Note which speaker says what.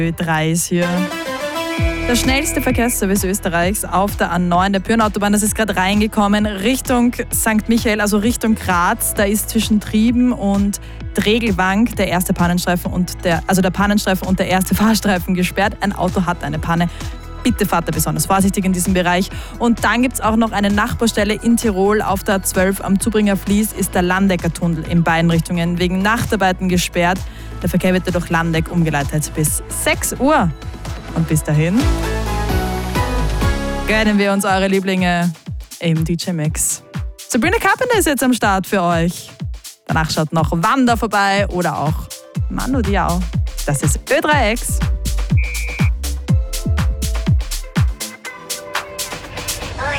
Speaker 1: Ö3 ist hier. Der schnellste Verkehrsservice Österreichs auf der A9, der Pyreneautobahn, das ist gerade reingekommen, Richtung St. Michael, also Richtung Graz. Da ist zwischen Trieben und Dregelwank der erste Pannenstreifen und der erste Fahrstreifen gesperrt. Ein Auto hat eine Panne. Bitte fahrt da besonders vorsichtig in diesem Bereich. Und dann gibt es auch noch eine Nachbarstelle in Tirol. Auf der A12 am Zubringer Fließ ist der Landecker-Tunnel in beiden Richtungen wegen Nachtarbeiten gesperrt. Der Verkehr wird durch Landeck umgeleitet bis 6 Uhr. Und bis dahin gönnen wir uns eure Lieblinge im DJ Mix. Sabrina Carpenter ist jetzt am Start für euch. Danach schaut noch Wanda vorbei oder auch Manu Diao. Das ist Ö3X.